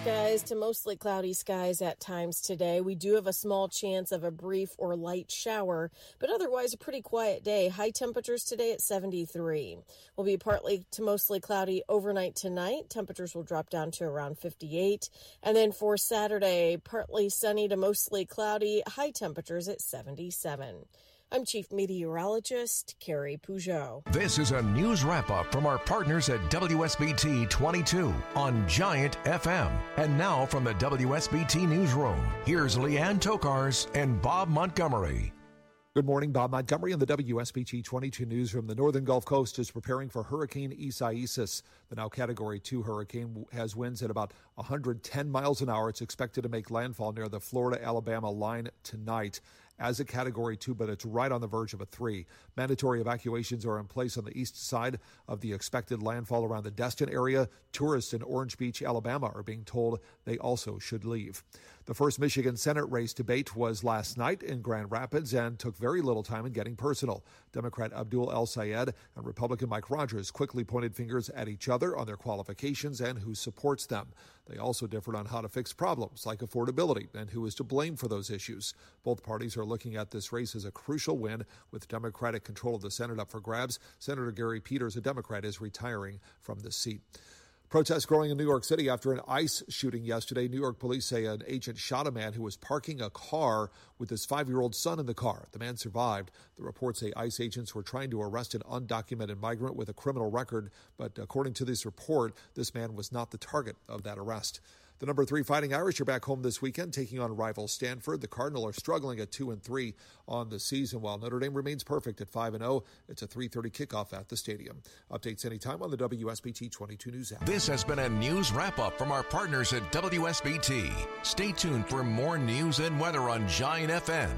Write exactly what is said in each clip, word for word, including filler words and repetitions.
skies to mostly cloudy skies at times today. We do have a small chance of a brief or light shower, but otherwise a pretty quiet day. High temperatures today at seventy-three. Will be partly to mostly cloudy overnight tonight. Temperatures will drop down to around fifty-eight. And then for Saturday, partly sunny to mostly cloudy. High temperatures at seventy-seven. I'm Chief Meteorologist Carrie Peugeot. This is a news wrap-up from our partners at W S B T twenty-two on Giant F M. And now from the W S B T Newsroom, here's Leanne Tokars and Bob Montgomery. Good morning, Bob Montgomery in the W S B T twenty-two newsroom. The northern Gulf Coast is preparing for Hurricane Isaias. The now Category two hurricane has winds at about one hundred ten miles an hour. It's expected to make landfall near the Florida-Alabama line tonight as a Category two, but it's right on the verge of a three. Mandatory evacuations are in place on the east side of the expected landfall around the Destin area. Tourists in Orange Beach, Alabama are being told they also should leave. The first Michigan Senate race debate was last night in Grand Rapids and took very little time in getting personal. Democrat Abdul El-Sayed and Republican Mike Rogers quickly pointed fingers at each other on their qualifications and who supports them. They also differed on how to fix problems like affordability and who is to blame for those issues. Both parties are looking at this race as a crucial win with Democratic control of the Senate up for grabs. Senator Gary Peters, a Democrat, is retiring from the seat. Protests growing in New York City after an ICE shooting yesterday. New York police say an agent shot a man who was parking a car with his five-year-old son in the car. The man survived. The reports say ICE agents were trying to arrest an undocumented migrant with a criminal record, but according to this report, this man was not the target of that arrest. The number three Fighting Irish are back home this weekend, taking on rival Stanford. The Cardinal are struggling at two and three on the season, while Notre Dame remains perfect at five and zero. It's a three thirty kickoff at the stadium. Updates anytime on the W S B T twenty-two News app. This has been a news wrap-up from our partners at W S B T. Stay tuned for more news and weather on Giant F M.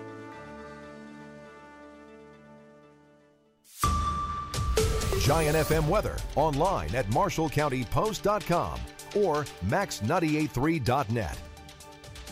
Giant F M weather online at marshall county post dot com or max nine eight three dot net.